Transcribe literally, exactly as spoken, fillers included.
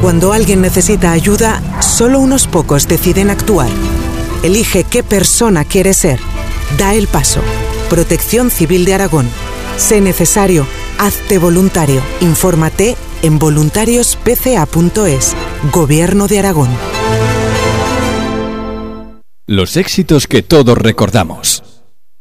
Cuando alguien necesita ayuda, solo unos pocos deciden actuar. Elige qué persona quieres ser. Da el paso. Protección Civil de Aragón. Sé necesario. Hazte voluntario. Infórmate en voluntarios p c a punto es. Gobierno de Aragón. Los éxitos que todos recordamos.